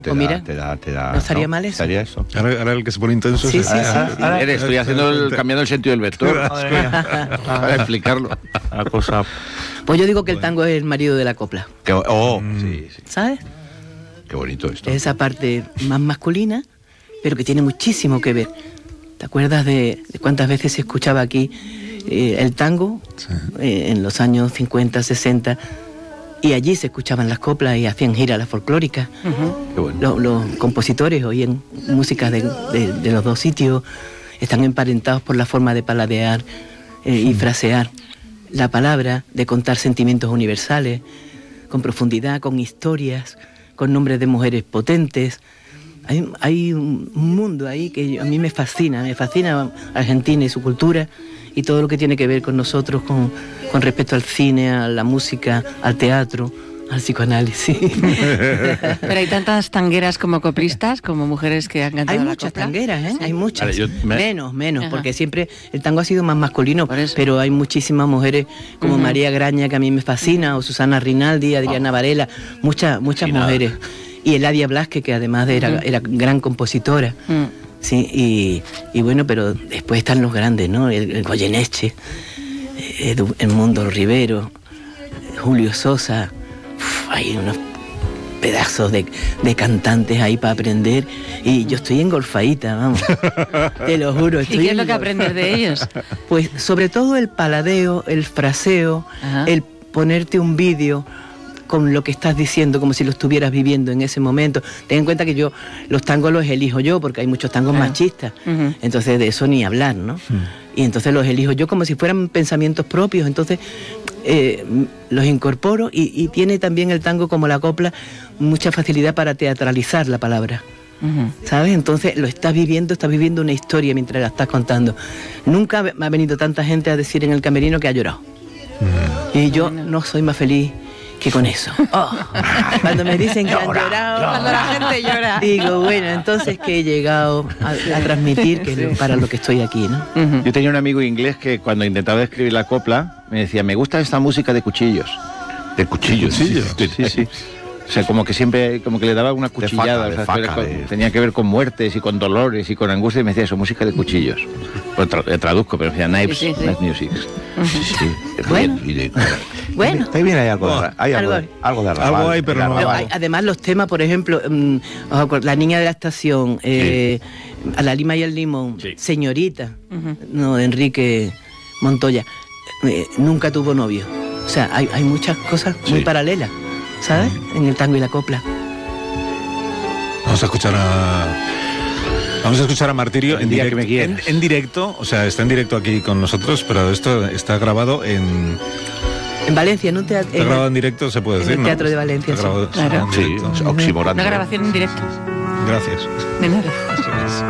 Te da, ¿no estaría mal eso? Estaría eso. Ahora el que se pone intenso Sí, es sí, sí. Estoy cambiando el sentido del vector para explicarlo. La cosa. Pues yo digo que el tango es el marido de la copla, Sí. ¿sabes? Qué bonito esto. Esa parte más masculina, pero que tiene muchísimo que ver. ¿Te acuerdas de cuántas veces se escuchaba aquí el tango? Sí. En los años 50, 60, y allí se escuchaban las coplas y hacían giras las folclóricas. Qué bueno. Los compositores oían músicas de los dos sitios, están emparentados por la forma de paladear y frasear la palabra, de contar sentimientos universales, con profundidad, con historias, con nombres de mujeres potentes. Hay un mundo ahí que a mí me fascina Argentina y su cultura y todo lo que tiene que ver con nosotros, con respecto al cine, a la música, al teatro, al psicoanálisis. Pero hay tantas tangueras como coplistas, como mujeres que han cantado Hay la muchas copla. tangueras, ¿eh? Sí. Hay muchas. Vale, Menos, Ajá. porque siempre el tango ha sido más masculino, Por eso. pero hay muchísimas mujeres como María Graña, que a mí me fascina, o Susana Rinaldi, Adriana Varela, muchas mujeres. Y Eladia Blasque, que además era gran compositora. Sí, y bueno, pero después están los grandes, ¿no? El Goyeneche, el Mundo Rivero, Julio Sosa. Hay unos pedazos de cantantes ahí para aprender, y yo estoy engolfadita, vamos. Te lo juro. ¿Y Estoy qué es lo que engolfadita. aprendes de ellos? Pues sobre todo el paladeo, el fraseo, Ajá. el ponerte un vídeo con lo que estás diciendo, como si lo estuvieras viviendo en ese momento. Ten en cuenta que los tangos los elijo yo, porque hay muchos tangos Claro. machistas, Ujú. entonces de eso ni hablar, ¿no? Y entonces los elijo yo como si fueran pensamientos propios, entonces los incorporo, y tiene también el tango, como la copla, mucha facilidad para teatralizar la palabra. ¿Sabes? Entonces estás viviendo una historia mientras la estás contando. Nunca me ha venido tanta gente a decir en el camerino que ha llorado. Y yo no soy más feliz que con eso. Cuando me dicen que han llorado, Cuando la gente llora. digo, bueno, entonces que he llegado a transmitir que para lo que estoy aquí, ¿no? Yo tenía un amigo inglés que cuando intentaba escribir la copla me decía, me gusta esta música de cuchillos. ¿De cuchillos? Sí. O sea, como que siempre, como que le daba una cuchillada. De o sea, faca, tenía que ver con muertes y con dolores y con angustia, y me decía eso, música de cuchillos. Pues traduzco, pero me decía knives, Sí. knife music. Sí. Bueno. Bueno. Está bien, hay algo de Algo algo de Algo hay, pero no Pero vale. además los temas, por ejemplo, La niña de la estación, A la lima y el limón, Sí. Señorita, no, de Enrique Montoya, nunca tuvo novio. O sea, hay muchas cosas muy Sí. paralelas, ¿sabes? En el tango y la copla. Vamos a escuchar a Martirio El en día directo. que me quieras. En directo, o sea, está en directo aquí con nosotros, pero esto está grabado en... En Valencia, en un teatro. Está grabado en directo, se puede en decir, el ¿no? Teatro de Valencia, Está grabado, sí. está grabado en Sí, directo. oximorante. Una grabación en directo. Gracias. De nada. Eso es.